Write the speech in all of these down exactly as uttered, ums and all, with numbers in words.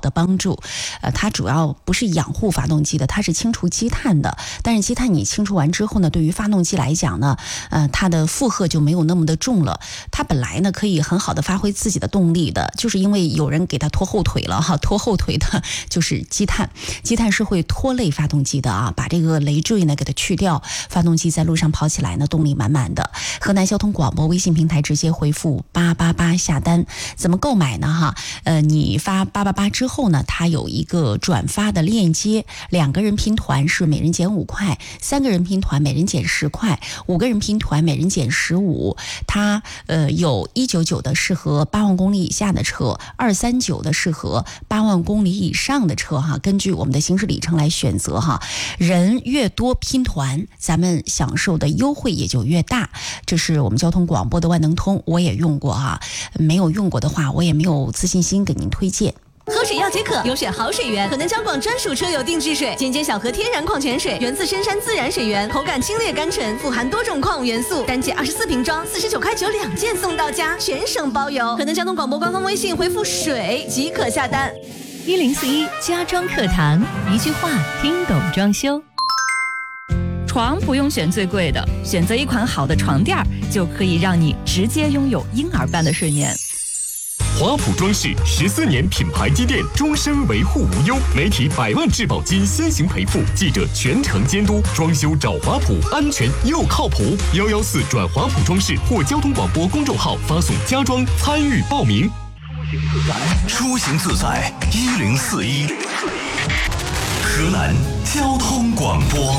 的帮助。呃，它主要不是养护发动机的，它是清除积碳的。但是积碳你清除完之后呢，对于发动机来讲呢，呃，它的负荷就没有那么的重了。它本来呢可以很好的发挥自己的动力的，就是因为有人给它拖后腿了哈，拖后腿的就是积碳，积碳是会拖累发动机的啊，把这个累赘呢给它去掉，发动机在路上跑起来呢动力满满的。河南交通广播微信平台直接回复八八八下单，怎么购买呢哈？呃，你发八八八之后呢，它有一个转发的链接，两个人拼团是每人减五块，三个人拼团每人减十块，五个人拼团每人减十五。它呃有一九九的适合八万公里以下的车，二三九的适合八万公里以上的车哈，根据我们的行驶里程来选择哈。人越多拼团，咱们享受的优惠也就越大。这是我们交通广播的万能通，我也用过哈，没有用过的话，我也没有自信心给您推荐。 喝水要解渴，有选好水源，河南交广专属车友定制水，简简小河天然矿泉水，源自深山自然水源，口感清冽甘醇，富含多种矿物元素，单件二十四瓶装，四十九块九两件送到家，全省包邮。河南交通广播官方微信回复水即可下单。 一零四一家装课堂，一句话听懂装修。床不用选最贵的，选择一款好的床垫就可以让你直接拥有婴儿般的睡眠。 华普装饰十四年品牌积淀，终身维护无忧，媒体百万质保金先行赔付，记者全程监督，装修找华普，安全又靠谱。幺幺四转华普装饰或交通广播公众号发送家装参与报名。 出行自在一零四一，河南交通广播。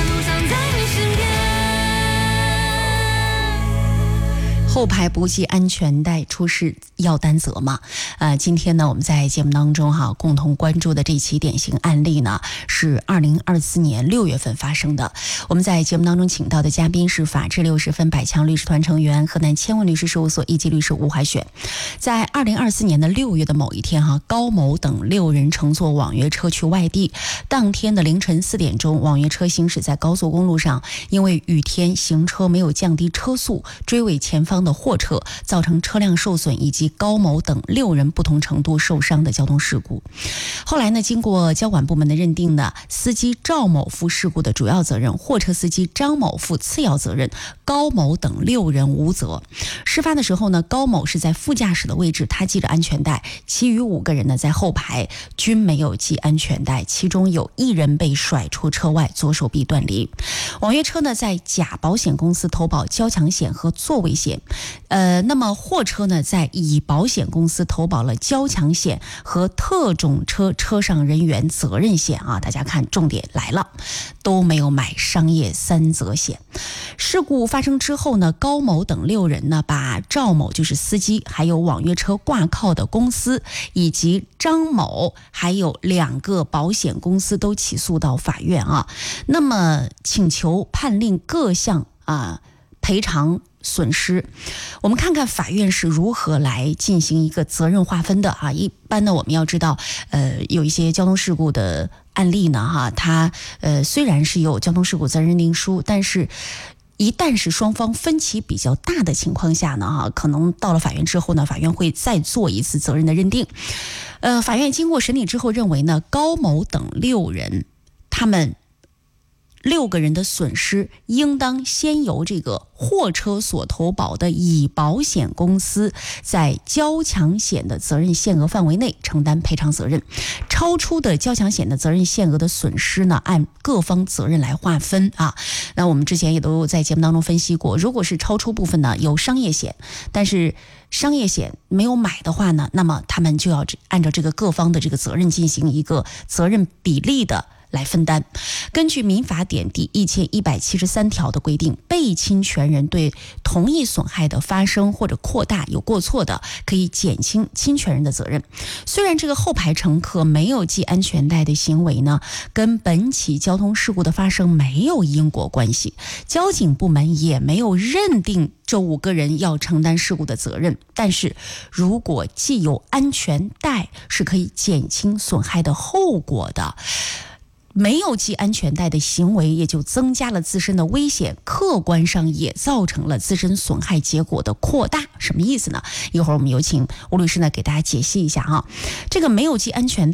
后排不系安全带出事要担责吗？呃，今天呢，我们在节目当中哈，共同关注的这起典型案例呢，是二零二四年六月份发生的。我们在节目当中请到的嘉宾是法治六十分百强律师团成员、河南千问律师事务所一级律师吴怀选。在二零二四年的六月的某一天哈，高某等六人乘坐网约车去外地。当天的凌晨四点钟，网约车行驶在高速公路上，因为雨天行车没有降低车速，追尾前方的货车，造成车辆受损以及高某等六人不同程度受伤的交通事故。后来呢，经过交管部门的认定呢，司机赵某负事故的主要责任，货车司机张某负次要责任，高某等六人无责。事发的时候呢，高某是在副驾驶的位置，他系着安全带，其余五个人呢在后排均没有系安全带，其中有一人被甩出车外，左手臂断离。网约车呢在甲保险公司投保交强险和座位险。呃，那么货车呢，在乙保险公司投保了交强险和特种车车上人员责任险啊。大家看，重点来了，都没有买商业三责险。事故发生之后呢，高某等六人呢，把赵某就是司机，还有网约车挂靠的公司，以及张某还有两个保险公司都起诉到法院啊。那么请求判令各项啊赔偿损失。我们看看法院是如何来进行一个责任划分的啊。一般呢，我们要知道，呃，有一些交通事故的案例呢，哈，它呃虽然是有交通事故责任认定书，但是一旦是双方分歧比较大的情况下呢，哈，可能到了法院之后呢，法院会再做一次责任的认定。呃，法院经过审理之后认为呢，高某等六人，他们六个人的损失应当先由这个货车所投保的乙保险公司在交强险的责任限额范围内承担赔偿责任，超出的交强险的责任限额的损失呢，按各方责任来划分啊。那我们之前也都在节目当中分析过，如果是超出部分呢，有商业险，但是商业险没有买的话呢，那么他们就要按照这个各方的这个责任进行一个责任比例的来分担。根据民法典第一千一百七十三条的规定，被侵权人对同一损害的发生或者扩大有过错的，可以减轻侵权人的责任。虽然这个后排乘客没有系安全带的行为呢，跟本起交通事故的发生没有因果关系，交警部门也没有认定这五个人要承担事故的责任，但是如果系有安全带是可以减轻损害的后果的，没有系安全带的行为也就增加了自身的危险，客观上也造成了自身损害结果的扩大。什么意思呢？一会儿我们有请吴律师呢给大家解析一下哈。这个没有系安全带